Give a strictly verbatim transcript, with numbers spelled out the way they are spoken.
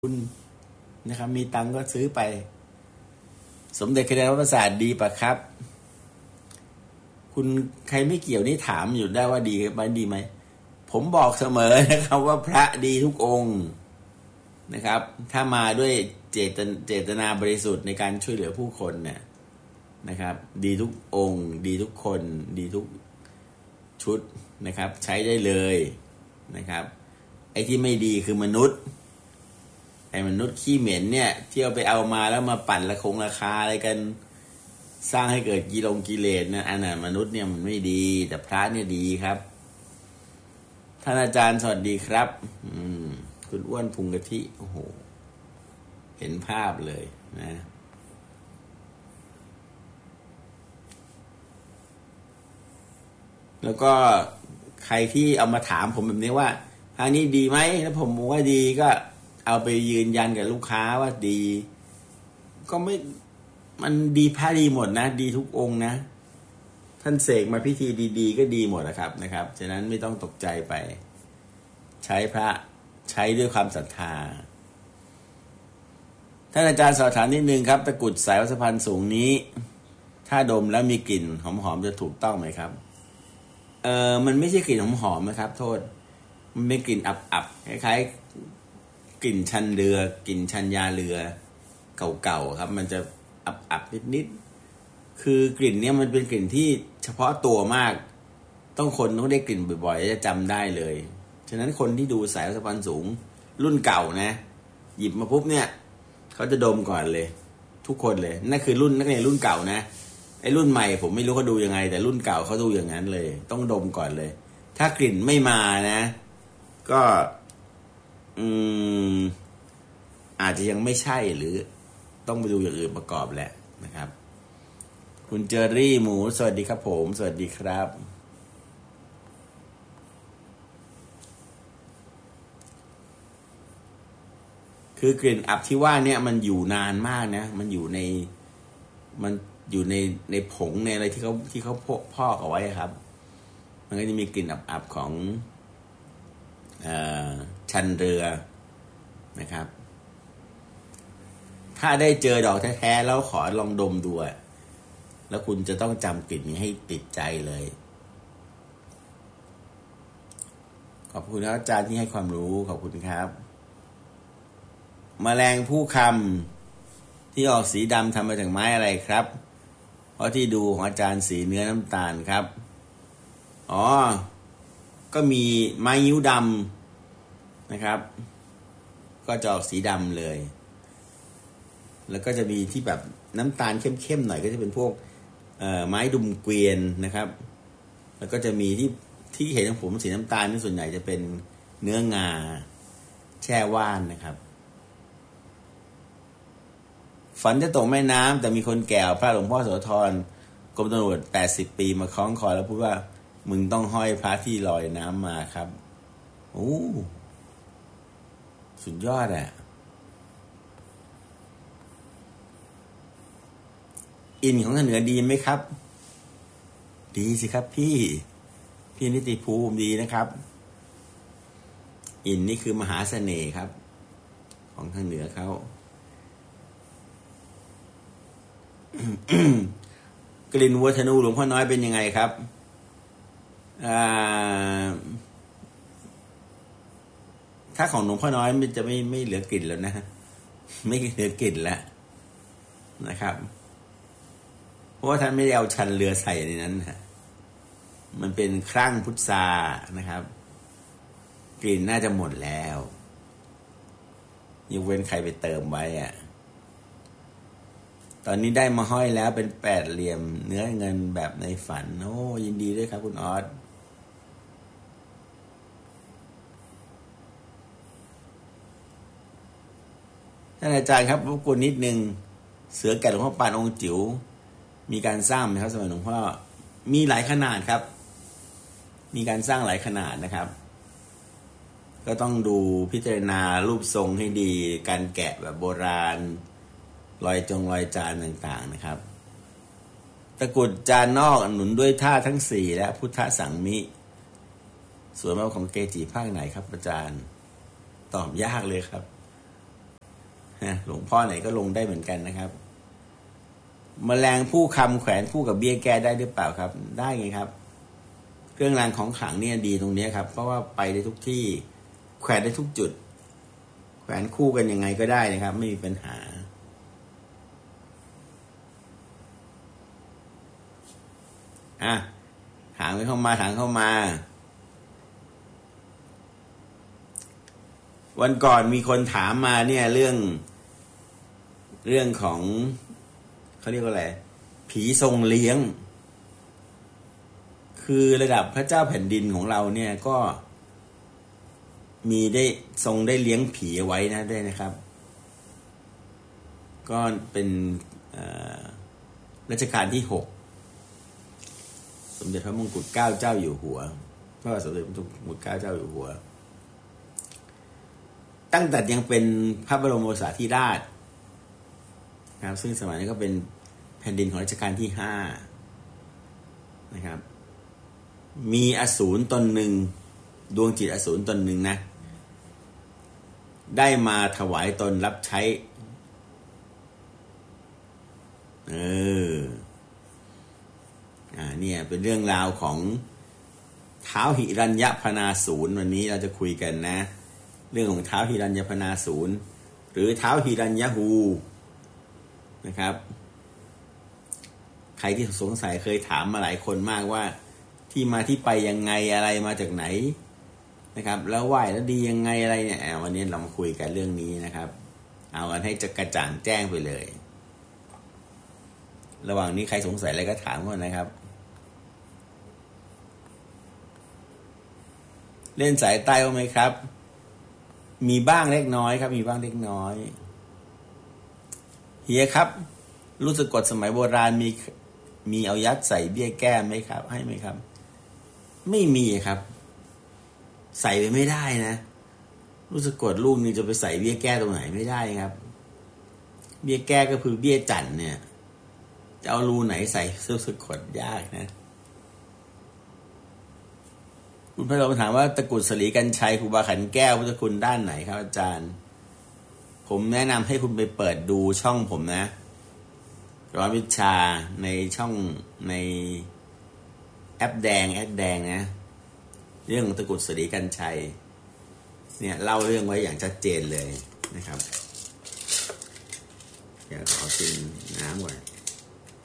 คุณนะครับมีตังก็ซื้อไปสมเด็จคะแนนวัดประสาทดีปะครับคุณใครไม่เกี่ยวนี่ถามอยู่ได้ว่าดีไหมดีไหมผมบอกเสมอนะครับว่าพระดีทุกองค์นะครับ ถ้ามาด้วยเจตเจตนาบริสุทธิ์ในการช่วยเหลือผู้คนเนี่ยนะครับดีทุกองค์ดีทุกคนดีทุกชุดนะครับใช้ได้เลยนะครับไอ้ที่ไม่ดีคือมนุษย์ไอ้มนุษย์ขี้เหม็นเนี่ยเที่ยวไปเอามาแล้วมาปั่นราคงราคาอะไรกันสร้างให้เกิดกิเลงกิเลสนะอันนั้นมนุษย์เนี่ยมันไม่ดีแต่พระเนี่ยดีครับท่านอาจารย์สวัสดีครับอืมคุณอ้วนพุงกะทิโอ้โหเห็นภาพเลยนะแล้วก็ใครที่เอามาถามผมแบบนี้ว่าทางนี้ดีไหมแล้วผมบอกว่าดีก็เอาไปยืนยันกับลูกค้าว่าดีก็ไม่มันดีพระดีหมดนะดีทุกองค์นะท่านเสกมาพิธีดีๆก็ดีหมดนะครับนะครับฉะนั้นไม่ต้องตกใจไปใช้พระใช้ด้วยความศรัทธาท่านอาจารย์สอบถามนิดนึงครับตะกรุดสายวัดสะพานสูงนี้ถ้าดมแล้วมีกลิ่นหอมๆจะถูกต้องไหมครับเออมันไม่ใช่กลิ่นหอมๆนะครับโทษมันเป็นกลิ่นอับๆคล้ายๆกลิ่นชันเรือกลิ่นชันยาเรือเก่าๆครับมันจะอับๆนิดๆคือกลิ่นนี้มันเป็นกลิ่นที่เฉพาะตัวมากต้องคนต้องได้กลิ่นบ่อยๆจะจำได้เลยฉะนั้นคนที่ดูสายวัดสะพานสูงรุ่นเก่านะหยิบมาปุ๊บเนี่ยเขาจะดมก่อนเลยทุกคนเลยนั่นคือรุ่นนักเรียนรุ่นเก่านะไอ้รุ่นใหม่ผมไม่รู้เขาดูยังไงแต่รุ่นเก่าเขาดูอย่างนั้นเลยต้องดมก่อนเลยถ้ากลิ่นไม่มานะก็อืมอาจจะยังไม่ใช่หรือต้องไปดูอย่างอื่นประกอบแหละนะครับคุณเจอรี่หมูสวัสดีครับผมสวัสดีครับคือกลิ่นอับที่ว่าเนี่ยมันอยู่นานมากนะมันอยู่ในมันอยู่ในในผงในอะไรที่เขาที่เขาพอกเอาไว้ครับมันก็จะมีกลิ่นอับๆของเอ่อชันเรือนะครับถ้าได้เจอดอกแท้ๆแล้วขอลองดมดูแล้วคุณจะต้องจำกลิ่นนี้ให้ติดใจเลยขอบคุณอาจารย์ที่ให้ความรู้ขอบคุณครับแมลงผู้คำที่ออกสีดำทำมาจากไม้อะไรครับเพราะที่ดูของอาจารย์สีเนื้อน้ำตาลครับอ๋อก็มีไม้ยิ้วดำนะครับก็จะออกสีดำเลยแล้วก็จะมีที่แบบน้ำตาลเข้มๆหน่อยก็จะเป็นพวกเอ่อไม้ดุมเกวียนนะครับแล้วก็จะมีที่ที่เห็นของผมสีน้ำตาลนี่ส่วนใหญ่จะเป็นเนื้องาแช่ว่านนะครับฝันจะตกแม่น้ำแต่มีคนแก่พระหลวงพ่อโสธรกรมตำรวจแปดสิบปีมาคล้องคอแล้วพูดว่ามึงต้องห้อยพระที่ลอยน้ำมาครับโอ้สุดยอดอ่ะอินของทางเหนือดีไหมครับดีสิครับพี่พี่นิติภูมิดีนะครับอินนี่คือมหาเสน่ห์ครับของทางเหนือเขากลิ่นวัวธนูหลวงพ่อน้อยเป็นยังไงครับถ้าของหลวงพ่อน้อยมันจะไม่ไม่เหลือกลิ่นแล้วนะไม่เหลือกลิ่นแล้วนะครับเพราะว่าท่านไม่ได้เอาชันเรือใส่ในนั้นฮะมันเป็นครั่งพุทรานะครับกลิ่นน่าจะหมดแล้วยกเว้นใครไปเติมไว้อะตอนนี้ได้มาห้อยแล้วเป็นแปดเหลี่ยมเนื้อเงินแบบในฝันโอ้ยินดีด้วยครับคุณออสท่านอาจารย์ครับรบกวนนิดนึงเสือแกะหลวงพ่อปานองค์จิ๋วมีการสร้างไหมครับสมัยหลวงพ่อมีหลายขนาดครับมีการสร้างหลายขนาดนะครับก็ต้องดูพิจารณารูปทรงให้ดีการแกะแบบโบราณรอยจงรอยจานต่างๆนะครับตะกรุดจานนอกหนุนด้วยท่าทั้งสี่และพุทธสังมิส่วนมากของเกจิภาคไหนครับอาจารย์ตอบยากเลยครับหลวงพ่อไหนก็ลงได้เหมือนกันนะครับแมลงผู้คำแขวนคู่กับเบี้ยแก้ได้หรือเปล่าครับ ได้ไงครับเครื่องรางของขลังเนี่ยดีตรงนี้ครับเพราะว่าไปได้ทุกที่แขวนได้ทุกจุดแขวนคู่กันยังไงก็ได้นะครับไม่มีปัญหาอ่ะถามเข้ามาถามเข้ามาวันก่อนมีคนถามมาเนี่ยเรื่องเรื่องของเขาเรียกว่าอะไรผีทรงเลี้ยงคือระดับพระเจ้าแผ่นดินของเราเนี่ยก็มีได้ทรงได้เลี้ยงผีเอาไว้นะด้วยนะครับก็เป็นรัชกาลที่หกสมเด็จพระมงกุฎเกล้าเจ้าอยู่หัวพระบาทสมเด็จพระมงกุฎเกล้าเจ้าอยู่หัวตั้งแต่ยังเป็นพระบรมโอษาธิราชนะครับซึ่งสมัยนี้ก็เป็นแผ่นดินของรัชกาลที่ห้านะครับมีอสูรตนหนึ่งดวงจิตอสูรตนหนึ่งนะได้มาถวายตนรับใช้เอออ่าเนี่ยเป็นเรื่องราวของท้าวหิรัญญพนาสูรวันนี้เราจะคุยกันนะเรื่องของท้าวหิรัญญพนาสูรหรือท้าวหิรัญญหูนะครับใครที่สงสัยเคยถามมาหลายคนมากว่าที่มาที่ไปยังไงอะไรมาจากไหนนะครับแล้วไหว้แล้วดียังไงอะไรเนี่ยวันนี้เรามาคุยกันเรื่องนี้นะครับเอากันให้จะกระจ่างแจ้งไปเลยระหว่างนี้ใครสงสัยอะไรก็ถามก่อนนะครับเล่นสายใต้บ้างไหมครับมีบ้างเล็กน้อยครับมีบ้างเล็กน้อยเฮียครับรู้สึกกฎสมัยโบราณมีมีเอายัดใส่เบี้ยแก้ไหมครับให้ไหมครับไม่มีครับใส่ไปไม่ได้นะรู้สึกกฎลูกนึงจะไปใส่เบี้ยแก้ตรงไหนไม่ได้ครับเบี้ยแก้ก็คือเบี้ยจันเนี่ยจะเอารูไหนใส่รู้สึกกฎยากนะคุณพระเราถามว่าตะกรุดสลีกัญชัยครูบาขันแก้วพุทธคุณด้านไหนครับอาจารย์ผมแนะนำให้คุณไปเปิดดูช่องผมนะร้อนวิชาในช่องในแอปแดงแอปแดงนะเรื่องของตะกรุดสลีกัญชัยเนี่ยเล่าเรื่องไว้อย่างชัดเจนเลยนะครับเดี๋ยวขอกินน้ำก่อน